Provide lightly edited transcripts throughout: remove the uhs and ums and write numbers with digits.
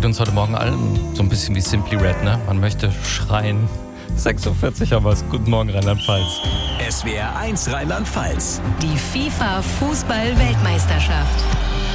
geht uns heute Morgen allen so ein bisschen wie Simply Red, ne? Man möchte schreien. 6.40 Uhr haben wir es. Guten Morgen, Rheinland-Pfalz. SWR 1 Rheinland-Pfalz. Die FIFA-Fußball-Weltmeisterschaft.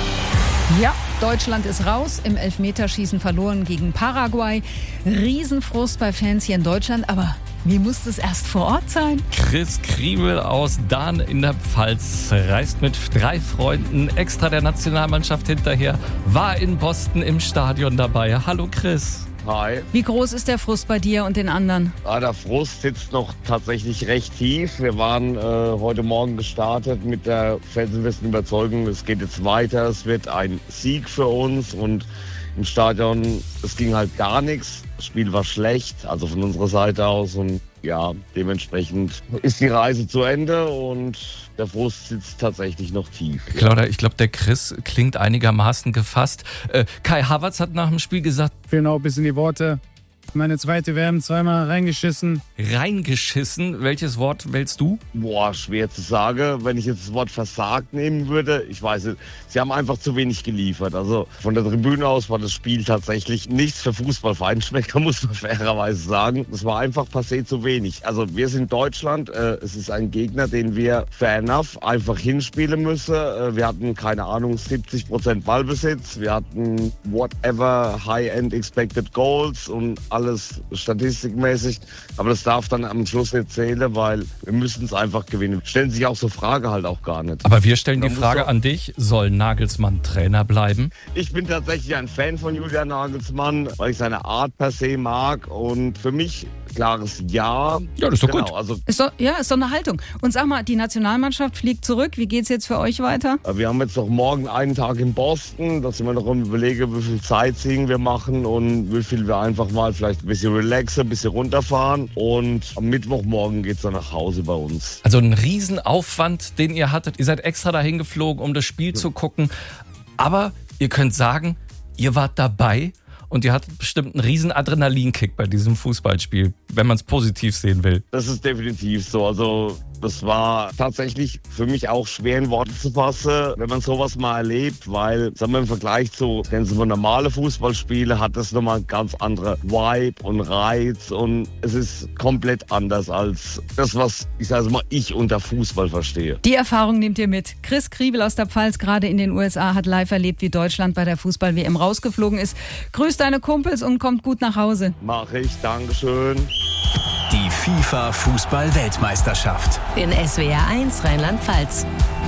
Ja, Deutschland ist raus, im Elfmeterschießen verloren gegen Paraguay. Riesenfrust bei Fans hier in Deutschland, aber wie muss es erst vor Ort sein? Chris Kriebel aus Dahn in der Pfalz reist mit 3 Freunden extra der Nationalmannschaft hinterher, war in Boston im Stadion dabei. Hallo Chris. Hi. Wie groß ist der Frust bei dir und den anderen? Der Frust sitzt noch tatsächlich recht tief. Wir waren heute Morgen gestartet mit der felsenfesten Überzeugung, es geht jetzt weiter, es wird ein Sieg für uns und im Stadion, es ging halt gar nichts. Das Spiel war schlecht, also von unserer Seite aus und ja, dementsprechend ist die Reise zu Ende und der Frust sitzt tatsächlich noch tief. Claudia, ich glaube, der Chris klingt einigermaßen gefasst. Kai Havertz hat nach dem Spiel gesagt, fehlen auch ein bisschen die Worte. Meine zweite WM zweimal reingeschissen. Reingeschissen? Welches Wort wählst du? Boah, schwer zu sagen. Wenn ich jetzt das Wort versagt nehmen würde, ich weiß nicht. Sie haben einfach zu wenig geliefert. Also von der Tribüne aus war das Spiel tatsächlich nichts für Fußballfeinschmecker, muss man fairerweise sagen. Das war einfach passé zu wenig. Also wir sind Deutschland. Es ist ein Gegner, den wir fair enough einfach hinspielen müssen. Wir hatten, keine Ahnung, 70% Ballbesitz. Wir hatten whatever High-End Expected Goals und alles statistikmäßig, aber das darf dann am Schluss nicht zählen, weil wir müssen es einfach gewinnen. Stellen sich auch so Fragen halt auch gar nicht. Aber wir stellen die Frage an dich, soll Nagelsmann Trainer bleiben? Ich bin tatsächlich ein Fan von Julian Nagelsmann, weil ich seine Art per se mag und für mich klares Ja. Ja, das ist doch gut. Also, Ist doch eine Haltung. Und sag mal, die Nationalmannschaft fliegt zurück. Wie geht's jetzt für euch weiter? wir haben jetzt noch morgen einen Tag in Boston, da sind wir noch am Überlegen, wie viel Sightseeing wir machen und wie viel wir einfach mal vielleicht ein bisschen relaxen, ein bisschen runterfahren und am Mittwochmorgen geht's dann nach Hause bei uns. Also ein Riesenaufwand, den ihr hattet. Ihr seid extra dahin geflogen, um das Spiel zu gucken. Aber ihr könnt sagen, ihr wart dabei und ihr hattet bestimmt einen riesen Adrenalinkick bei diesem Fußballspiel, wenn man es positiv sehen will. Das ist definitiv so. Also das war tatsächlich für mich auch schwer in Worte zu fassen, wenn man sowas mal erlebt, weil, sagen wir im Vergleich zu normalen Fußballspielen hat das nochmal einen ganz andere Vibe und Reiz und es ist komplett anders als das, was ich unter Fußball verstehe. Die Erfahrung nehmt ihr mit. Chris Kriebel aus der Pfalz, gerade in den USA, hat live erlebt, wie Deutschland bei der Fußball-WM rausgeflogen ist. Grüßt deine Kumpels und kommt gut nach Hause. Mach ich, Dankeschön. Die FIFA-Fußball-Weltmeisterschaft. In SWR 1 Rheinland-Pfalz.